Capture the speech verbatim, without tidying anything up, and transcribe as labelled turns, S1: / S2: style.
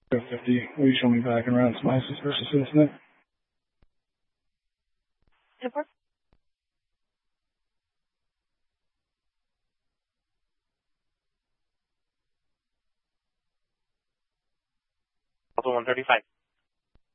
S1: fifty. Will you show me back and around some ISIS versus Citizen?
S2: Super. one thirty-five.